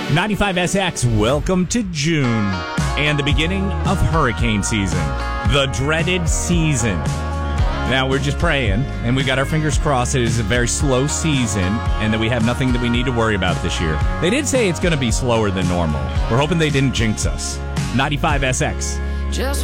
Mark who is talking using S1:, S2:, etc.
S1: 95SX, welcome to June and the beginning of hurricane season, the dreaded season. Now, we're just praying, and we got our fingers crossed it is a very slow season and that we have nothing that we need to worry about this year. They did say it's going to be slower than normal. We're hoping they didn't jinx us. 95SX.